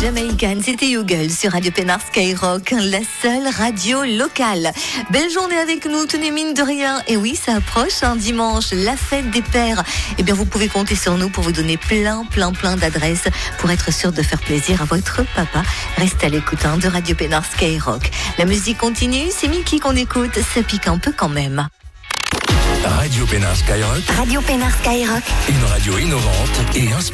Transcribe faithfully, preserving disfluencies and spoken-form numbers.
Jamaïcaine, c'était Yougal sur Radio Pénard Skyrock, la seule radio locale. Belle journée avec nous, tenez mine de rien. Et oui, ça approche, un dimanche, la fête des pères. Eh bien, vous pouvez compter sur nous pour vous donner plein, plein, plein d'adresses pour être sûr de faire plaisir à votre papa. Restez à l'écoute hein, de Radio Pénard Skyrock. La musique continue, c'est Mickey qu'on écoute, ça pique un peu quand même. Radio Pénard Skyrock. Radio Pénard Skyrock. Une radio innovante et inspirante.